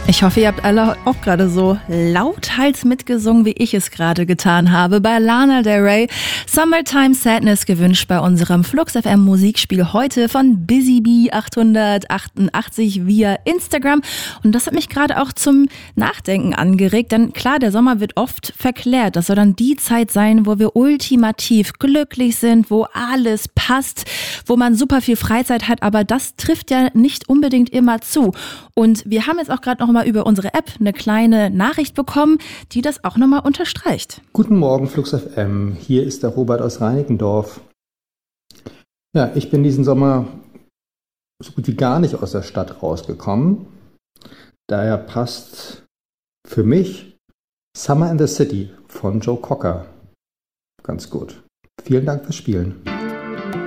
Ich hoffe, ihr habt alle auch gerade so lauthals mitgesungen, wie ich es gerade getan habe. Bei Lana Del Rey, Summertime Sadness, gewünscht bei unserem Flux FM Musikspiel heute von Busy Bee 888 via Instagram. Und das hat mich gerade auch zum Nachdenken angeregt, denn klar, der Sommer wird oft verklärt. Das soll dann die Zeit sein, wo wir ultimativ glücklich sind, wo alles passt, wo man super viel Freizeit hat, aber das trifft ja nicht unbedingt immer zu. Und wir haben jetzt auch gerade noch mal über unsere App eine kleine Nachricht bekommen, die das auch nochmal unterstreicht. Guten Morgen, Flux FM. Hier ist der Robert aus Reinickendorf. Ja, ich bin diesen Sommer so gut wie gar nicht aus der Stadt rausgekommen. Daher passt für mich Summer in the City von Joe Cocker ganz gut. Vielen Dank fürs Spielen.